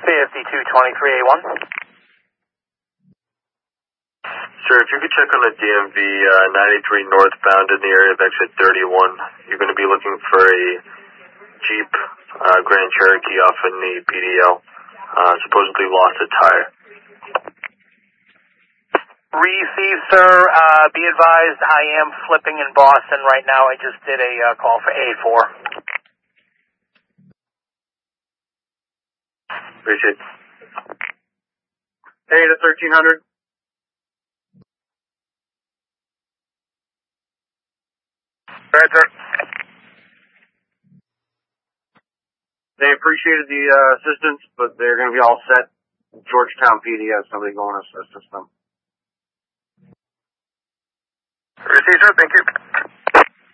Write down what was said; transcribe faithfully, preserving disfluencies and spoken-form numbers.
fifty-two twenty-three A one. Sir, if you could check on the D M V uh, ninety-three northbound in the area of exit thirty-one, you're going to be looking for a Jeep uh, Grand Cherokee off in the P D L. Uh, supposedly lost a tire. Received, sir. Uh, be advised, I am flipping in Boston right now. I just did a uh, call for A four. Appreciate it. Hey, to thirteen hundred. Right, sir. They appreciated the uh, assistance, but they're going to be all set. Georgetown P D has somebody going to assist them. Received, sir. Thank you.